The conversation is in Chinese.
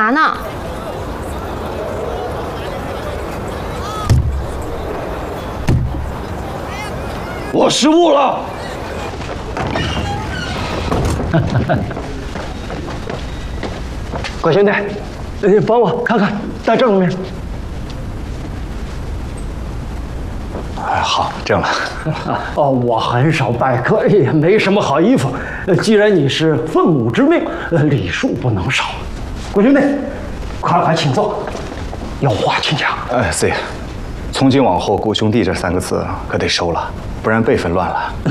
嘛呢？ 我失误了。乖兄弟，你帮我看看带正了没？ 哎，好，正了。 哦，我很少拜客，也没什么好衣服。既然你是奉母之命，礼数不能少。乖兄弟，快请坐，有话请讲。 哎，四爷，从今往后“顾兄弟”这3个字可得收了，不然辈分乱了。